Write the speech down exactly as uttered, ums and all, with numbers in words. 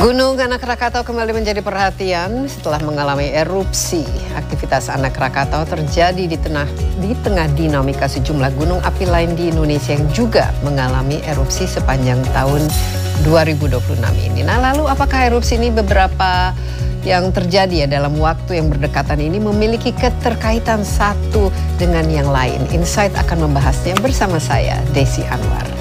Gunung Anak Rakatau kembali menjadi perhatian setelah mengalami erupsi. Aktivitas Anak Rakatau terjadi di tengah, di tengah dinamika sejumlah gunung api lain di Indonesia yang juga mengalami erupsi sepanjang tahun dua ribu dua puluh enam ini. Nah, lalu apakah erupsi ini beberapa yang terjadi ya dalam waktu yang berdekatan ini memiliki keterkaitan satu dengan yang lain? Insight akan membahasnya bersama saya, Desi Anwar.